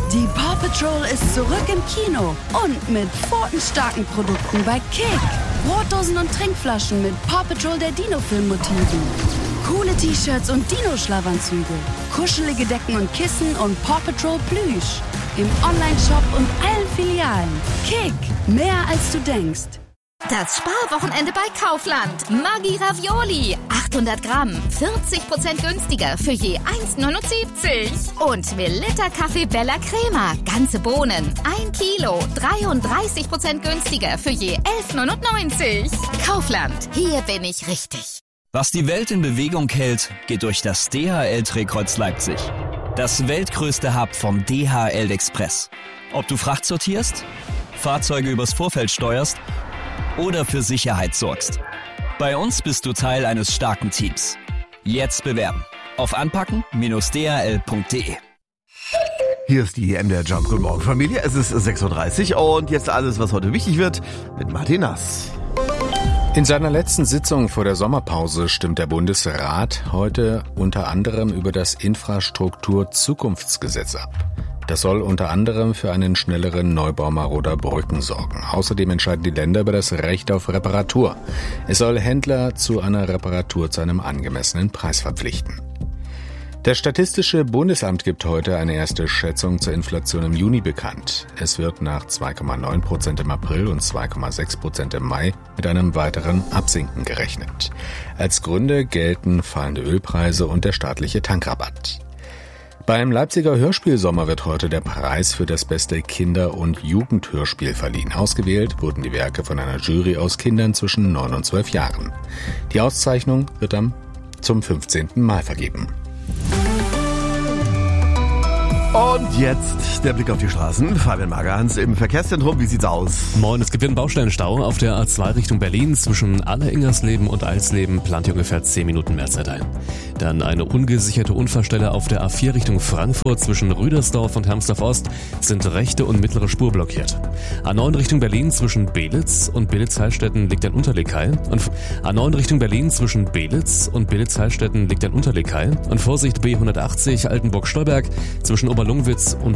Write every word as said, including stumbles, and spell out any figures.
Die Paw Patrol ist zurück im Kino und mit pfotenstarken Produkten bei Kick. Brotdosen und Trinkflaschen mit Paw Patrol der Dino-Film-Motiven. Coole T-Shirts und Dino-Schlafanzüge. Kuschelige Decken und Kissen und Paw Patrol Plüsch. Im Onlineshop und allen Filialen. Kick, mehr als du denkst. Das Sparwochenende bei Kaufland. Maggi Ravioli. achthundert Gramm. vierzig Prozent günstiger für je eins neunundsiebzig. Und Melitta Kaffee Bella Crema. Ganze Bohnen. ein Kilo. dreiunddreißig Prozent günstiger für je elf neunundneunzig. Kaufland. Hier bin ich richtig. Was die Welt in Bewegung hält, geht durch das D H L-Drehkreuz Leipzig. Das weltgrößte Hub vom D H L Express. Ob du Fracht sortierst, Fahrzeuge übers Vorfeld steuerst oder für Sicherheit sorgst. Bei uns bist du Teil eines starken Teams. Jetzt bewerben auf anpacken Bindestrich d h l punkt d e. Hier ist die M D R Jump. Guten Morgen, Familie. Es ist sechs Uhr dreißig und jetzt alles, was heute wichtig wird, mit Martin Nass. In seiner letzten Sitzung vor der Sommerpause stimmt der Bundesrat heute unter anderem über das Infrastruktur-Zukunftsgesetz ab. Das soll unter anderem für einen schnelleren Neubau maroder Brücken sorgen. Außerdem entscheiden die Länder über das Recht auf Reparatur. Es soll Händler zu einer Reparatur zu einem angemessenen Preis verpflichten. Das Statistische Bundesamt gibt heute eine erste Schätzung zur Inflation im Juni bekannt. Es wird nach zwei Komma neun Prozent im April und zwei Komma sechs Prozent im Mai mit einem weiteren Absinken gerechnet. Als Gründe gelten fallende Ölpreise und der staatliche Tankrabatt. Beim Leipziger Hörspielsommer wird heute der Preis für das beste Kinder- und Jugendhörspiel verliehen. Ausgewählt wurden die Werke von einer Jury aus Kindern zwischen neun und zwölf Jahren. Die Auszeichnung wird dann zum fünfzehnten Mal vergeben. Und jetzt der Blick auf die Straßen. Fabian Magerhans im Verkehrszentrum. Wie sieht's aus? Moin, es gibt einen Baustellenstau auf der A zwei Richtung Berlin. Zwischen Aller-Ingersleben und Alsleben plant ihr ungefähr zehn Minuten mehr Zeit ein. Dann eine ungesicherte Unfallstelle auf der A vier Richtung Frankfurt. Zwischen Rüdersdorf und Hermsdorf Ost sind rechte und mittlere Spur blockiert. A neun Richtung Berlin zwischen Belitz und Belitz-Heilstätten liegt ein Unterlegkeil. Und A neun Richtung Berlin zwischen Belitz und Belitz-Heilstätten liegt ein Unterlegkeil. Und Vorsicht B hundertachtzig Altenburg-Stolberg zwischen Oberlungwitz und